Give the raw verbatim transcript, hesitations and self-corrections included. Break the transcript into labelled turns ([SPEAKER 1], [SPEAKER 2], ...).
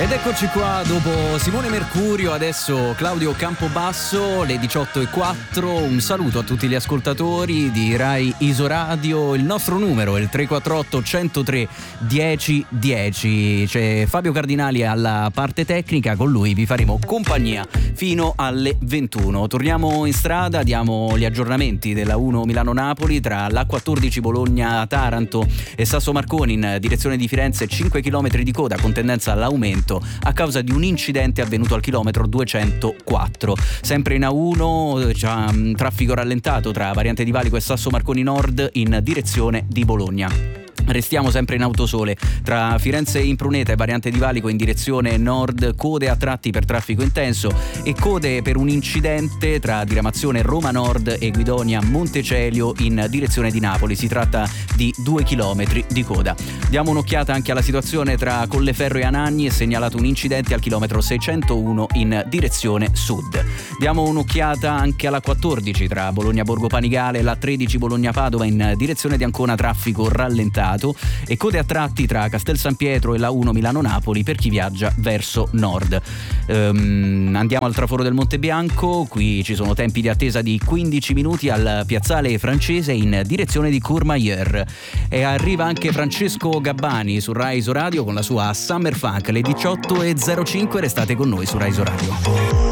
[SPEAKER 1] Ed eccoci qua dopo Simone Mercurio, adesso Claudio Campobasso, le diciotto e quattro. Un saluto a tutti gli ascoltatori di Rai Isoradio. Il nostro numero è il tre quattro otto, uno zero tre, dieci dieci. C'è Fabio Cardinali alla parte tecnica, con lui vi faremo compagnia fino alle ventuno. Torniamo in strada, diamo gli aggiornamenti della uno Milano-Napoli tra l'A quattordici Bologna-Taranto e Sasso Marconi in direzione di Firenze, cinque chilometri di coda con tendenza all'aumento a causa di un incidente avvenuto al chilometro duecentoquattro. Sempre in A uno c'è um, traffico rallentato tra Variante di Valico e Sasso Marconi Nord in direzione di Bologna. Restiamo sempre in autosole tra Firenze Impruneta e Variante di Valico in direzione nord, code a tratti per traffico intenso e code per un incidente tra diramazione Roma Nord e Guidonia Montecelio in direzione di Napoli. Si tratta di due chilometri di coda. Diamo un'occhiata anche alla situazione tra Colleferro e Anagni, è segnalato un incidente al chilometro seicentouno in direzione sud. Diamo un'occhiata anche alla quattordici tra Bologna Borgo Panigale e la tredici Bologna Padova in direzione di Ancona, traffico rallentato e code a tratti tra Castel San Pietro e la uno Milano-Napoli per chi viaggia verso nord. Ehm, andiamo al traforo del Monte Bianco, qui ci sono tempi di attesa di quindici minuti al piazzale francese in direzione di Courmayeur. E arriva anche Francesco Gabbani su Rai Isoradio con la sua Summer Funk, le diciotto e zero cinque. Restate con noi su Rai Isoradio.